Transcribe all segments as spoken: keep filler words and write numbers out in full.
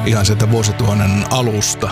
ihan sieltä vuosituhannen alusta,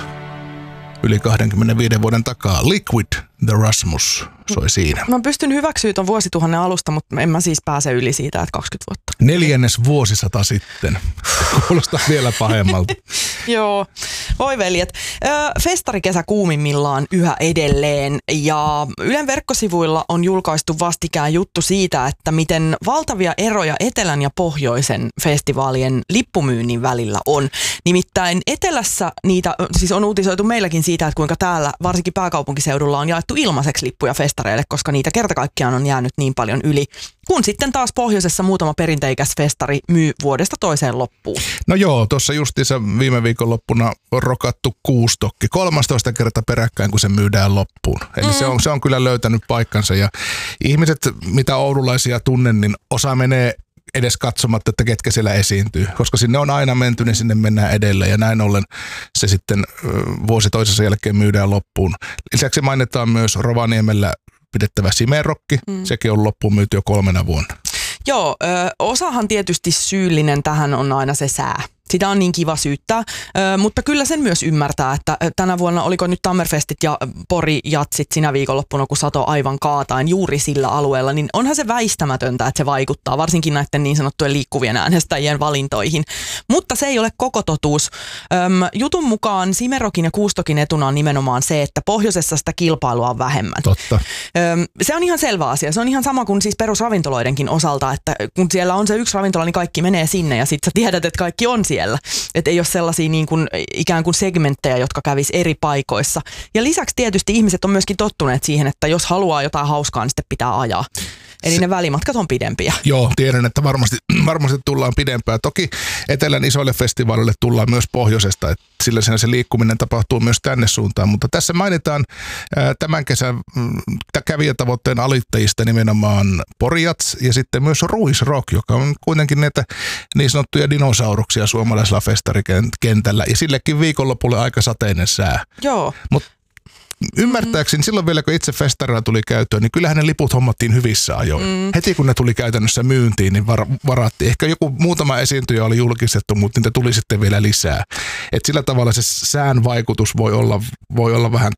yli kaksikymmentäviisi vuoden takaa. Liquid, The Rasmus soi siinä. Mä pystyn hyväksyä ton vuosituhannen alusta, mutta en mä siis pääse yli siitä, että kaksikymmentä vuotta. Neljännes vuosisata sitten. Kuulostaa vielä pahemmalta. Joo, voi veljet. Festarikesä kuumimmillaan yhä edelleen ja Ylen verkkosivuilla on julkaistu vastikään juttu siitä, että miten valtavia eroja etelän ja pohjoisen festivaalien lippumyynnin välillä on. Nimittäin etelässä niitä, siis on uutisoitu meilläkin siitä, että kuinka täällä varsinkin pääkaupunkiseudulla on jaettu ilmaiseksi lippuja festareille, koska niitä kerta kaikkiaan on jäänyt niin paljon yli. Kun sitten taas pohjoisessa muutama perinteikäs festari myy vuodesta toiseen loppuun. No joo, tuossa justiinsa viime viikonloppuna on rokattu kuustokki. kolmastoista kerta peräkkäin, kun se myydään loppuun. Eli mm. se, on, se on kyllä löytänyt paikkansa. Ja ihmiset, mitä oululaisia tunnen, niin osa menee edes katsomatta, että ketkä siellä esiintyy. Koska sinne on aina menty, niin sinne mennään edelleen. Ja näin ollen se sitten vuosi toisensa jälkeen myydään loppuun. Lisäksi mainitaan myös Rovaniemellä pidettävä Simerokki. Mm. Sekin on loppuun myyty jo kolmena vuonna. Joo, ö, osahan tietysti syyllinen tähän on aina se sää. Sitä on niin kiva syyttää, ö, mutta kyllä sen myös ymmärtää, että tänä vuonna oliko nyt Tammerfestit ja Pori-jatsit sinä viikonloppuna, kun sato aivan kaatain juuri sillä alueella, niin onhan se väistämätöntä, että se vaikuttaa, varsinkin näiden niin sanottujen liikkuvien äänestäjien valintoihin. Mutta se ei ole koko totuus. Öm, jutun mukaan Simerokin ja Kuustokin etuna on nimenomaan se, että pohjoisessa sitä kilpailua on vähemmän. Totta. Öm, se on ihan selvä asia. Se on ihan sama kuin siis perusravintoloidenkin osalta, että kun siellä on se yksi ravintola, niin kaikki menee sinne ja sitten sä tiedät, että kaikki on siellä. Että ei ole sellaisia niin kuin, ikään kuin segmenttejä, jotka kävis eri paikoissa. Ja lisäksi tietysti ihmiset on myöskin tottuneet siihen, että jos haluaa jotain hauskaa, niin sitten pitää ajaa. Eli se, ne välimatkat on pidempiä. Joo, tiedän, että varmasti, varmasti tullaan pidempään. Toki etelän isoille festivaalille tullaan myös pohjoisesta, että sillä se liikkuminen tapahtuu myös tänne suuntaan. Mutta tässä mainitaan ää, tämän kesän mm, kävijätavoitteen alittajista nimenomaan Pori-jats ja sitten myös Ruisrock, joka on kuitenkin näitä niin sanottuja dinosauruksia suomalaisella festarikentällä. Ja sillekin viikonlopulle aika sateinen sää. Joo. Mut ymmärtääkseni silloin vielä, kun itse festarilla tuli käyttöön, niin kyllähän ne liput hommattiin hyvissä ajoin. Mm. Heti kun ne tuli käytännössä myyntiin, niin var- varattiin. Ehkä joku muutama esiintyjä oli julkistettu, mutta niitä tuli sitten vielä lisää. Et sillä tavalla se sään vaikutus voi olla, voi olla vähän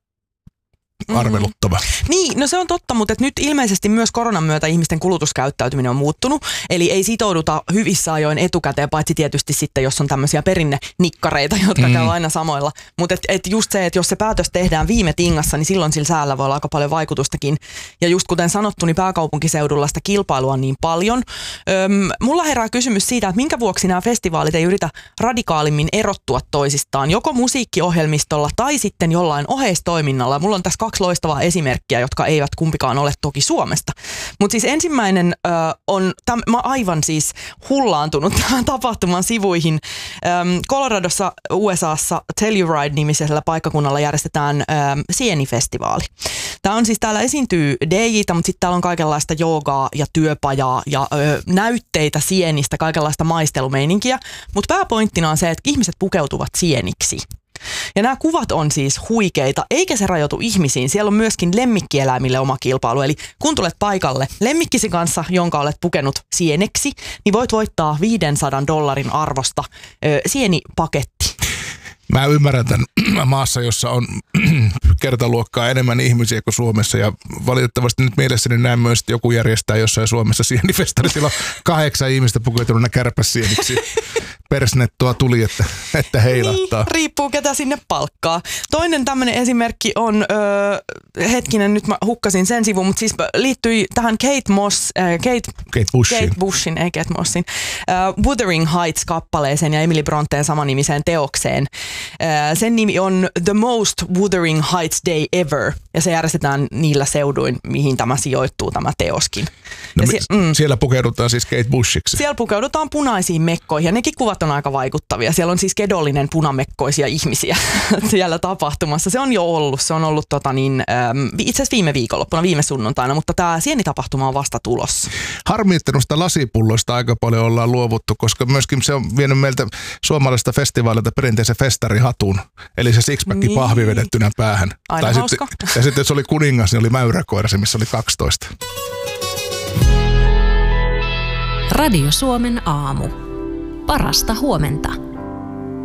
arveluttava. Mm. Niin, no se on totta, mutta nyt ilmeisesti myös koronan myötä ihmisten kulutuskäyttäytyminen on muuttunut, eli ei sitouduta hyvissä ajoin etukäteen, paitsi tietysti sitten, jos on tämmöisiä perinnenikkareita, jotka mm. käy aina samoilla. Mutta et, et just se, että jos se päätös tehdään viime tingassa, niin silloin sillä säällä voi olla aika paljon vaikutustakin. Ja just kuten sanottu, niin pääkaupunkiseudulla sitä kilpailua on niin paljon. Öm, mulla herää kysymys siitä, että minkä vuoksi nämä festivaalit ei yritä radikaalimmin erottua toisistaan, joko musiikkiohjelmistolla tai sitten jollain oheistoiminnalla. Mulla on tässä kaksi loistavaa esimerkkiä, jotka eivät kumpikaan ole toki Suomesta. Mutta siis ensimmäinen ö, on, täm, mä aivan siis hullaantunut tämän tapahtuman sivuihin. Öm, Coloradossa U S A:ssa Telluride-nimisellä paikkakunnalla järjestetään ö, sienifestivaali. Tämä on siis, täällä esiintyy D J:tä, mutta sitten täällä on kaikenlaista joogaa ja työpajaa ja ö, näytteitä sienistä, kaikenlaista maistelumeininkiä. Mutta pääpointtina on se, että ihmiset pukeutuvat sieniksi. Ja nämä kuvat on siis huikeita, eikä se rajoitu ihmisiin. Siellä on myöskin lemmikkieläimille oma kilpailu. Eli kun tulet paikalle lemmikkisi kanssa, jonka olet pukenut sieneksi, niin voit voittaa viisisataa dollarin arvosta ö, sienipaketti. Mä ymmärrän tämän maassa, jossa on kertaluokkaa enemmän ihmisiä kuin Suomessa ja valitettavasti nyt mielessäni näen myös, että joku järjestää jossain Suomessa sienifestari. Sillä on kahdeksan ihmistä pukeutunut kärpäsieniksi. Persnettoa tuli, että, että heilahtaa. Niin, riippuu ketä sinne palkkaa. Toinen tämmöinen esimerkki on, öö, hetkinen, nyt mä hukkasin sen sivun, mutta siis liittyi tähän Kate Moss, äh, Kate, Kate Bushin, Kate Bushin ei Kate Mossin, äh, Wuthering Heights-kappaleeseen ja Emily Bronteen samanimiseen teokseen. Äh, sen nimi on The Most Wuthering Heights Day Ever, ja se järjestetään niillä seuduin, mihin tämä sijoittuu, tämä teoskin. No, sie- mm, siellä pukeudutaan siis Kate Bushiksi. Siellä pukeudutaan punaisiin mekkoihin, ja nekin kuvat on aika vaikuttavia. Siellä on siis kedollinen punamekkoisia ihmisiä siellä tapahtumassa. Se on jo ollut. Se on ollut tota niin, ähm, itse asiassa viime viikonloppuna, viime sunnuntaina, mutta tämä sienitapahtuma on vasta tulossa. Harmi, että noista lasipulloista aika paljon ollaan luovuttu, koska myöskin se on vienyt meiltä suomalaisesta festivaalilta perinteisen festarihatun, eli se sixpacki niin. Pahvi vedettynä päähän. Aina tai hauska. Sitten, ja sitten jos oli kuningas, niin oli mäyräkoira, se missä oli kaksitoista. Radio Suomen aamu. Parasta huomenta.